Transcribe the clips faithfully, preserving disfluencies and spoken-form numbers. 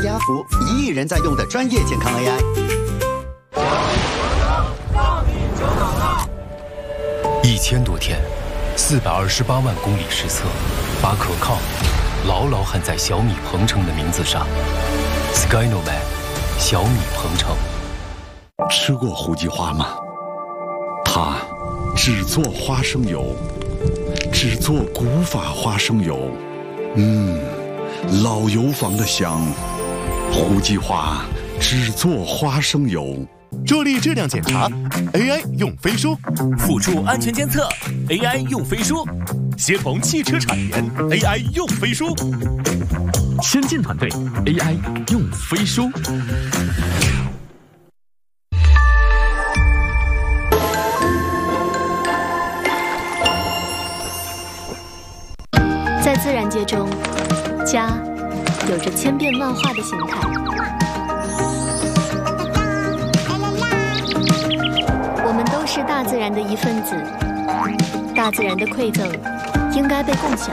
雅福，一亿人在用的专业健康 A I。 一千多天，四百二十八万公里实测，把可靠牢牢焊在小米鹏程的名字上。Skynovac， 小米鹏程。 吃过胡姬花吗？它只做花生油，只做古法花生油。嗯，老油坊的香。胡姬花只做花生油。 助力质量检查 ，A I 用飞书； 辅助安全监测 ，A I 用飞书；协同汽车产研 ，A I 用飞书； 先进团队 A I 用飞书。 在自然界中，家有着千变万化的形态。我们都是大自然的一份子，大自然的馈赠应该被共享。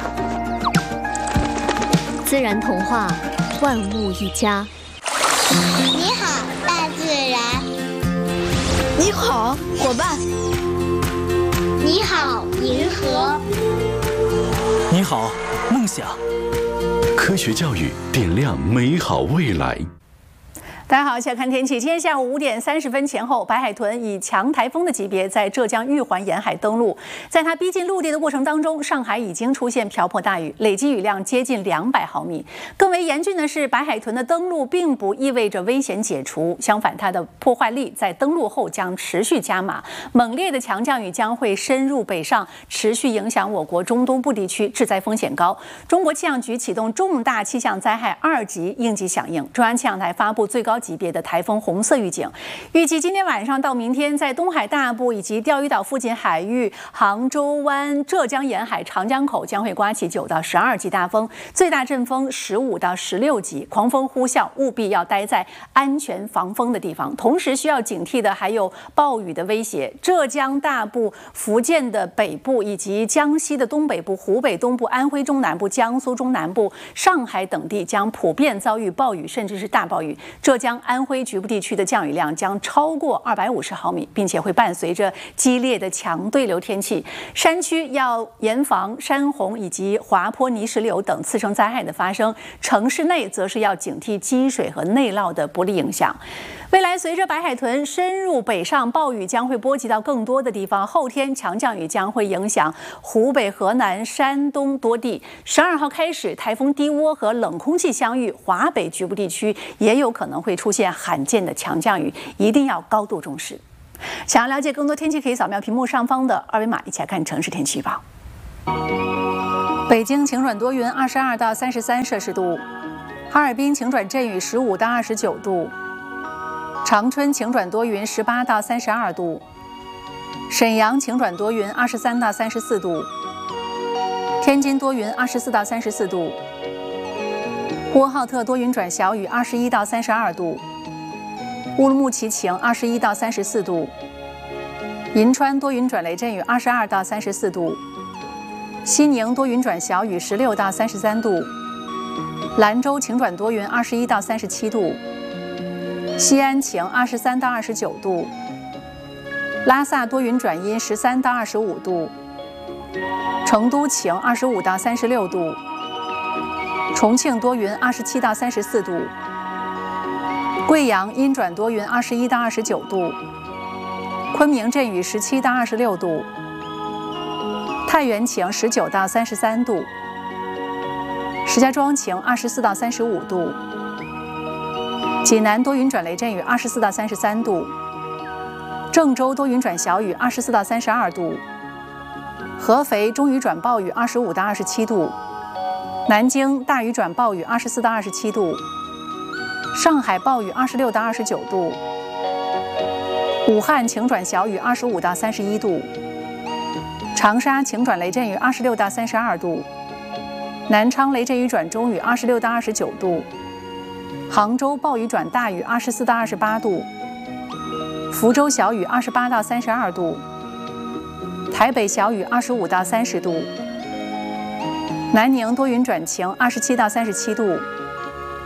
自然童话，万物一家。 你好，大自然。 你好，伙伴。 你好，银河。 你好，梦想。 科学教育点亮美好未来。 大家好，现在看天气。今天下午五点三十分前后，白海豚以强台风的级别在浙江玉环沿海登陆。在它逼近陆地的过程当中，上海已经出现瓢泼大雨，累计雨量接近两百毫米。更为严峻的是，白海豚的登陆并不意味着危险解除，相反，它的破坏力在登陆后将持续加码。猛烈的强降雨将会深入北上，持续影响我国中东部地区，致灾风险高。中国气象局启动重大气象灾害二级应急响应，中央气象台发布最高级别的台风红色预警，预计今天晚上到明天，在东海大部以及钓鱼岛附近海域、杭州湾、浙江沿海、长江口将会刮起九到十二级大风，最大阵风十五到十六级，狂风呼啸，务必要待在安全防风的地方。同时需要警惕的还有暴雨的威胁，浙江大部、福建的北部以及江西的东北部、湖北东部、安徽中南部、江苏中南部、上海等地将普遍遭遇暴雨，甚至是大暴雨。浙江安徽局部地区的降雨量将超过二百五十毫米，并且会伴随着激烈的强对流天气。山区要严防山洪以及滑坡、泥石流等次生灾害的发生，城市内则是要警惕积水和内涝的不利影响。未来随着白海豚深入北上，暴雨将会波及到更多的地方。后天强降雨将会影响湖北、河南、山东多地。十二号开始，台风低涡和冷空气相遇，华北局部地区也有可能会出现罕见的强降雨，一定要高度重视。想要了解更多天气，可以扫描屏幕上方的二维码，一起来看城市天气预报。北京晴转多云，二十二到三十三摄氏度；哈尔滨晴转阵雨，十五到二十九度；长春晴转多云，十八到三十二度；沈阳晴转多云，二十三到三十四度；天津多云，二十四到三十四度；呼和浩特多云转小雨，二十一到三十二度；乌鲁木齐晴，二十一到三十四度；银川多云转雷阵雨，二十二到三十四度；西宁多云转小雨，十六到三十三度；兰州晴转多云，二十一到三十七度；西安晴，二十三到二十九度；拉萨多云转阴，十三到二十五度；成都晴，二十五到三十六度；重庆多云，二十七到三十四度；贵阳阴转多云，二十一到二十九度；昆明阵雨，十七到二十六度；太原晴，十九到三十三度；石家庄晴，二十四到三十五度；济南多云转雷阵雨，二十四到三十三度；郑州多云转小雨，二十四到三十二度；合肥中雨转暴雨，二十五到二十七度；南京大雨转暴雨，二十四到二十七度；上海暴雨，二十六到二十九度；武汉晴转小雨，二十五到三十一度；长沙晴转雷阵雨，二十六到三十二度；南昌雷阵雨转中雨，二十六到二十九度；杭州暴雨转大雨，二十四到二十八度；福州小雨，二十八到三十二度；台北小雨，二十五到三十度；南宁多云转晴，二十七到三十七度；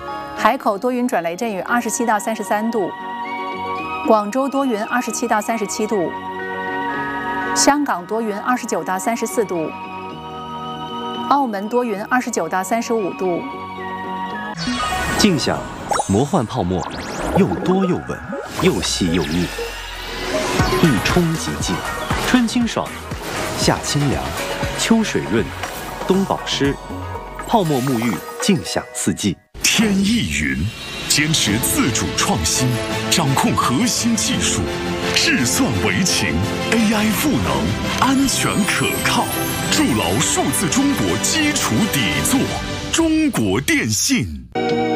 海口多云转雷阵雨，二十七到三十三度；广州多云，二十七到三十七度；香港多云，二十九到三十四度；澳门多云，二十九到三十五度。 静享魔幻泡沫，又多又稳，又细又密，一冲即净，春清爽，夏清凉，秋水润，冬保湿，泡沫沐浴，静享四季。 天意云，坚持自主创新，掌控核心技术，智算为情 ，A I 赋能，安全可靠，筑牢数字中国基础底座。中国电信。